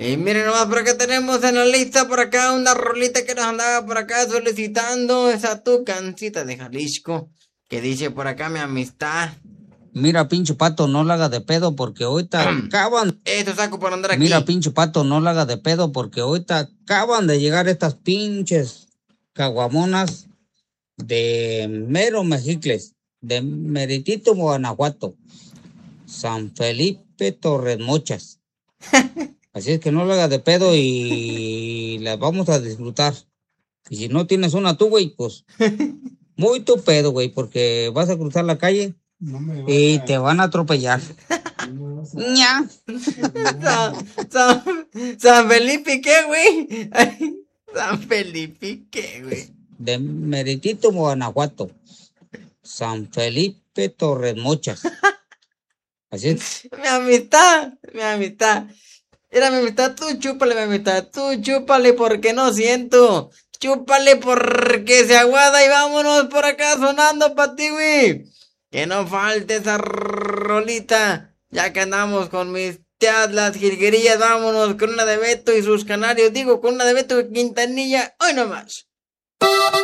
Y miren nomás por acá tenemos en la lista por acá una rolita que nos andaba por acá solicitando esa tucancita de Jalisco. Que dice por acá mi amistad. Mira, pinche pato, no la haga de pedo porque ahorita acaban. Esto saco por andar aquí. Mira, pinche pato, no la haga de pedo porque ahorita acaban de llegar estas pinches caguamonas de Mero Mejicles, de Meritito, Guanajuato, San Felipe, Torres Mochas. Así es que no la haga de pedo y las vamos a disfrutar. Y si no tienes una tú, güey, pues muy tu pedo, güey, porque vas a cruzar la calle y te van a atropellar. Ña. San Felipe, ¿qué, güey? San Felipe, ¿qué, güey? De Meritito, Guanajuato, San Felipe, Torres Mochas. Así es. Mi amistad. Era mi amistad, tú chúpale, mi amistad, tú chúpale porque no siento. Chúpale porque se aguada y vámonos por acá sonando pa' ti, güey. Que no falte esa rolita. Ya que andamos con mis tías, las jilguerillas, vámonos con una de Beto y sus canarios. Digo, con una de Beto y Quintanilla. Hoy nomás.